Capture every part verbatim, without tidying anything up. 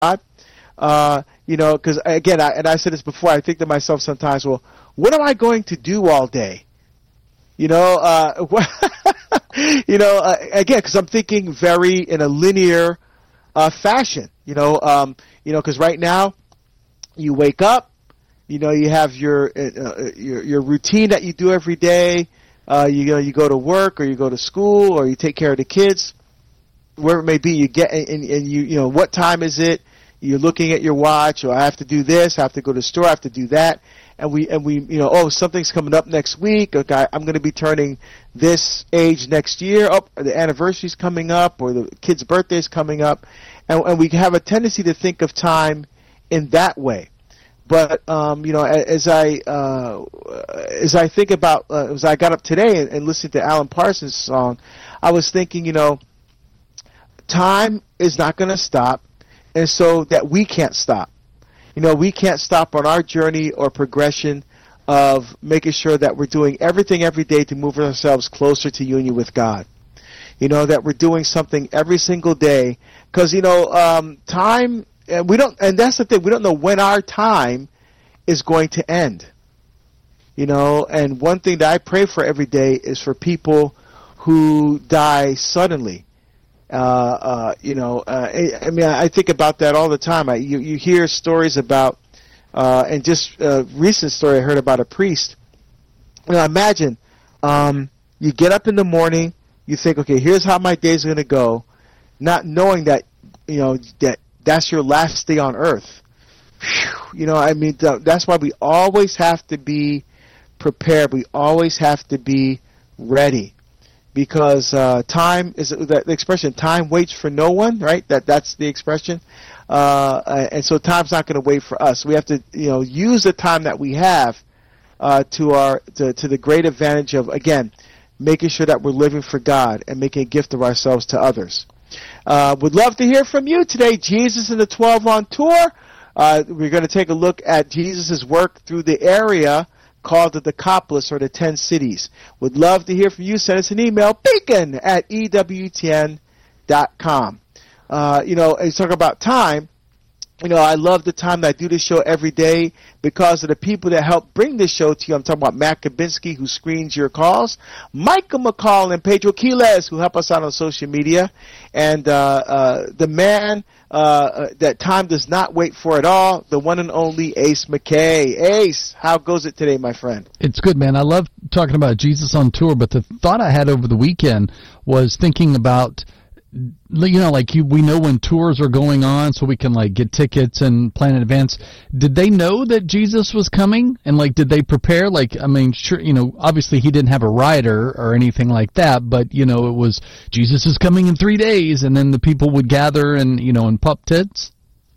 Uh, you know, because again, I, and I said this before, I think to myself sometimes, well, what am I going to do all day? You know, uh, you know, uh, again, because I'm thinking very in a linear uh, fashion. You know, um, you know, because right now you wake up, you know, you have your uh, your your routine that you do every day. Uh, you know, you go to work or you go to school or you take care of the kids, wherever it may be. You get and, and you you know, what time is it? You're looking at your watch, or I have to do this, I have to go to the store, I have to do that, and we and we you know, oh, something's coming up next week. Okay, I'm going to be turning this age next year. Oh, the anniversary's coming up, or the kid's birthday's coming up, and, and we have a tendency to think of time in that way. But um, you know, as I uh, as I think about uh, as I got up today and, and listened to Alan Parsons' song, I was thinking, you know, time is not going to stop. And so that we can't stop. You know, we can't stop on our journey or progression of making sure that we're doing everything every day to move ourselves closer to union with God. You know, that we're doing something every single day. Because, you know, um, time, and we don't, and that's the thing, we don't know when our time is going to end. You know, and one thing that I pray for every day is for people who die suddenly. Uh, uh, you know, uh, I, I mean, I think about that all the time. I, you, you hear stories about, uh, and just a recent story I heard about a priest. You know, imagine, um, you get up in the morning, you think, okay, here's how my day's going to go, not knowing that, you know, that that's your last day on earth. Whew, you know, I mean, th- that's why we always have to be prepared. We always have to be ready. Because uh, time is the expression. Time waits for no one, right? That that's the expression, uh, and so time's not going to wait for us. We have to, you know, use the time that we have uh, to our to, to the great advantage of, again, making sure that we're living for God and making a gift of ourselves to others. Uh, would love to hear from you today. Jesus and the twelve on tour. Uh, we're going to take a look at Jesus' work through the area called the Decapolis, or the Ten Cities. Would love to hear from you. Send us an email, beacon at E W T N dot com. Uh, you know, you talk about time. You know, I love the time that I do this show every day because of the people that help bring this show to you. I'm talking about Matt Kabinski, who screens your calls, Michael McCall and Pedro Quiles, who help us out on social media, and uh, uh, the man uh, that time does not wait for at all, the one and only Ace McKay. Ace, how goes it today, my friend? It's good, man. I love talking about Jesus on tour, but the thought I had over the weekend was thinking about, you know, like you, we know when tours are going on, so we can like get tickets and plan in advance. Did they know that Jesus was coming? And like, did they prepare? Like, I mean, sure, you know, obviously he didn't have a rider or anything like that, but you know, it was Jesus is coming in three days, and then the people would gather and, you know, and pop tits.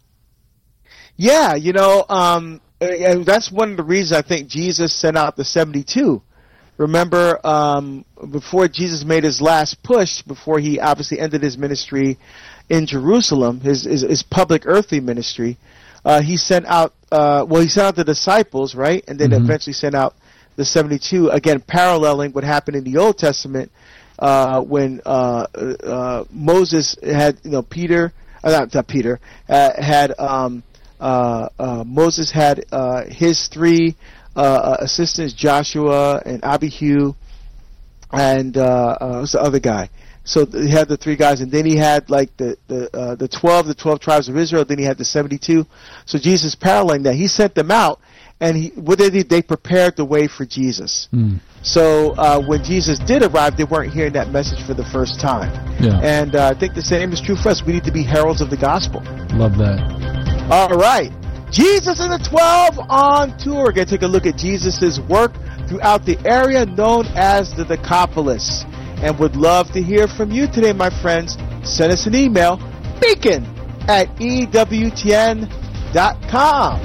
Yeah, you know, um, and that's one of the reasons I think Jesus sent out the seventy-two. Remember, um, before Jesus made his last push, before he obviously ended his ministry in Jerusalem, his his, his public earthly ministry, uh, he sent out, uh, well, he sent out the disciples, right? And then mm-hmm. eventually sent out the seventy-two, again, paralleling what happened in the Old Testament uh, when uh, uh, Moses had, you know, Peter, uh, not, not Peter, uh, had, um, uh, uh, Moses had uh, his three Uh, assistants, Joshua and Abihu, and uh, uh, what's the other guy? So he had the three guys, and then he had like the the uh, the twelve, the twelve tribes of Israel. Then he had the seventy-two. So Jesus paralleling that, he sent them out, and he, what they did, they prepared the way for Jesus. Mm. So uh, when Jesus did arrive, they weren't hearing that message for the first time. Yeah. And uh, I think the same is true for us. We need to be heralds of the gospel. Love that. All right. Jesus and the twelve on tour. We're going to take a look at Jesus' work throughout the area known as the Decapolis. And would love to hear from you today, my friends. Send us an email, beacon at E W T N dot com.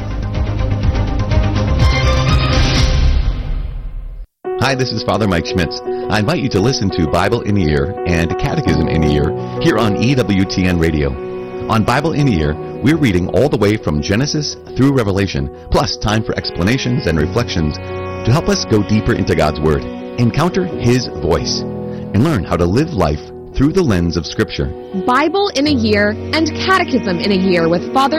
Hi, this is Father Mike Schmitz. I invite you to listen to Bible in the Ear and Catechism in the Ear here on E W T N Radio. On Bible in the Ear, we're reading all the way from Genesis through Revelation, plus time for explanations and reflections to help us go deeper into God's Word, encounter His voice, and learn how to live life through the lens of Scripture. Bible in a Year and Catechism in a Year with Father